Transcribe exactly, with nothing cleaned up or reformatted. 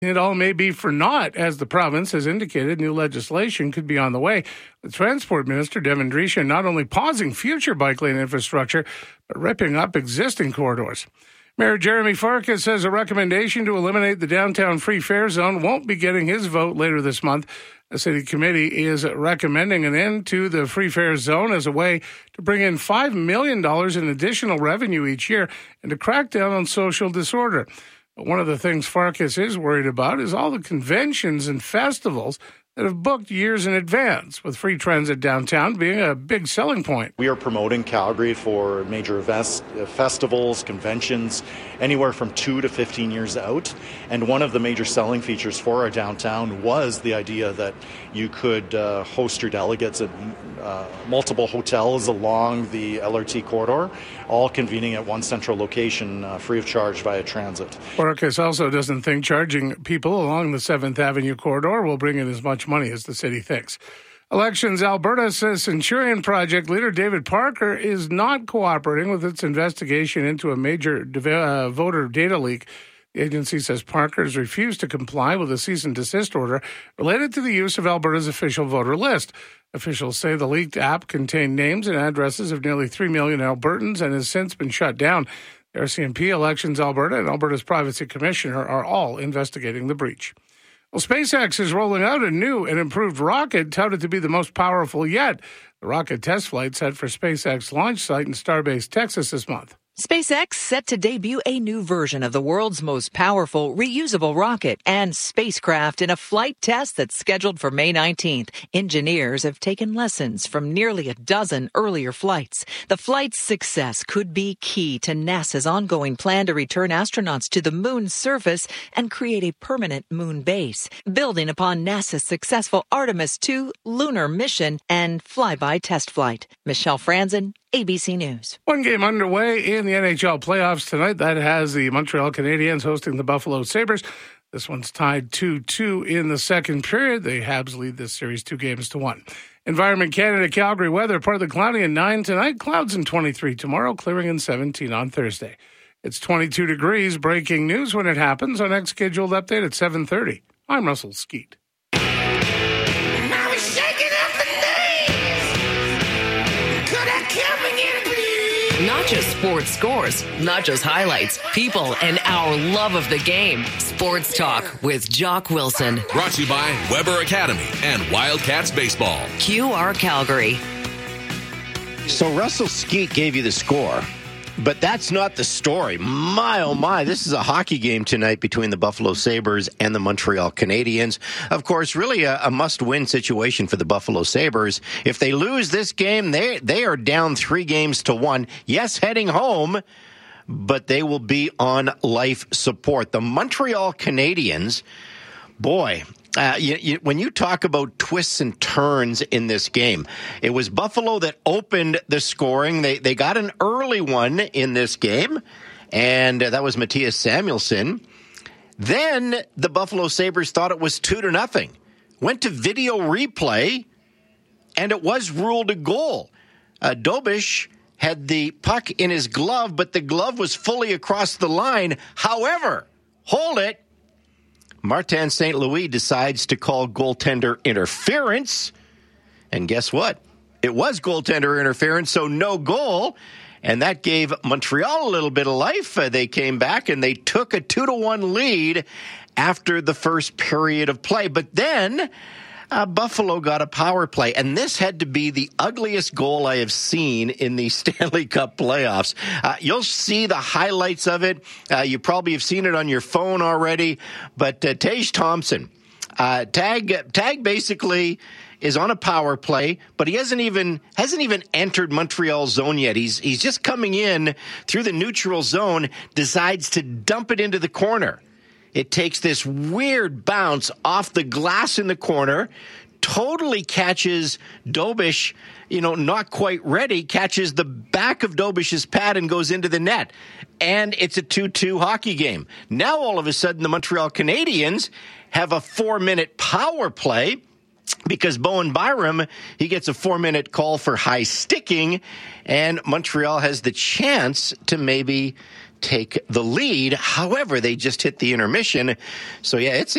It all may be for naught, as the province has indicated new legislation could be on the way. The Transport Minister, Devin Dreeshen, not only pausing future bike lane infrastructure, but ripping up existing corridors. Mayor Jeremy Farkas says a recommendation to eliminate the downtown free fare zone won't be getting his vote later this month. The city committee is recommending an end to the free fare zone as a way to bring in five million dollars in additional revenue each year and to crack down on social disorder. But one of the things Farkas is worried about is all the conventions and festivals that have booked years in advance, with free transit downtown being a big selling point. We are promoting Calgary for major events, festivals, conventions, anywhere from two to fifteen years out. And one of the major selling features for our downtown was the idea that you could uh, host your delegates at uh, multiple hotels along the L R T corridor, all convening at one central location, uh, free of charge via transit. Farkas also doesn't think charging people along the seventh Avenue corridor will bring in as much money as the city thinks. Elections Alberta says Centurion Project leader David Parker is not cooperating with its investigation into a major uh, voter data leak. The agency says Parker has refused to comply with a cease and desist order related to the use of Alberta's official voter list. Officials say the leaked app contained names and addresses of nearly three million Albertans and has since been shut down. The R C M P, Elections Alberta, and Alberta's Privacy Commissioner are all investigating the breach. Well, SpaceX is rolling out a new and improved rocket touted to be the most powerful yet. The rocket test flight set for SpaceX launch site in Starbase, Texas this month. SpaceX set to debut a new version of the world's most powerful reusable rocket and spacecraft in a flight test that's scheduled for May nineteenth. Engineers have taken lessons from nearly a dozen earlier flights. The flight's success could be key to NASA's ongoing plan to return astronauts to the moon's surface and create a permanent moon base, building upon NASA's successful Artemis two lunar mission and flyby test flight. Michelle Franzen, A B C News. One game underway in the N H L playoffs tonight. That has the Montreal Canadiens hosting the Buffalo Sabres. This one's tied two two in the second period. The Habs lead this series two games to one. Environment Canada, Calgary weather, partly cloudy and nine tonight. Clouds in twenty-three tomorrow, clearing in seventeen on Thursday. It's twenty-two degrees. Breaking news when it happens. Our next scheduled update at seven thirty. I'm Russell Skeet. Not just sports scores, not just highlights, people, and our love of the game. Sports Talk with Jock Wilson. Brought to you by Weber Academy and Wildcats Baseball. Q R Calgary. So Russell Skeet gave you the score, but that's not the story. My, oh my, this is a hockey game tonight between the Buffalo Sabres and the Montreal Canadiens. Of course, really a, a must-win situation for the Buffalo Sabres. If they lose this game, they, they are down three games to one. Yes, heading home, but they will be on life support. The Montreal Canadiens, boy... Uh, you, you, when you talk about twists and turns in this game, it was Buffalo that opened the scoring. They they got an early one in this game, and uh, that was Matthias Samuelsson. Then the Buffalo Sabres thought it was two to nothing. Went to video replay, and it was ruled a goal. Uh, Dobish had the puck in his glove, but the glove was fully across the line. However, hold it. Martin Saint Louis decides to call goaltender interference. And guess what? It was goaltender interference, so no goal. And that gave Montreal a little bit of life. Uh, they came back and they took a two to one lead after the first period of play. But then uh, Buffalo got a power play. And this had to be the ugliest goal I have seen in the Stanley Cup playoffs. Uh, you'll see the highlights of it. Uh, you probably have seen it on your phone already. But uh, Tage Thompson, uh, tag, tag basically is on a power play, but he hasn't even hasn't even entered Montreal's zone yet. He's he's just coming in through the neutral zone, decides to dump it into the corner. It takes this weird bounce off the glass in the corner, totally catches Dobish, you know, not quite ready, catches the back of Dobish's pad and goes into the net. And it's a two two hockey game. Now, all of a sudden, the Montreal Canadiens have a four-minute power play because Bowen Byram, he gets a four-minute call for high sticking, and Montreal has the chance to maybe take the lead. However, they just hit the intermission. So, yeah, it's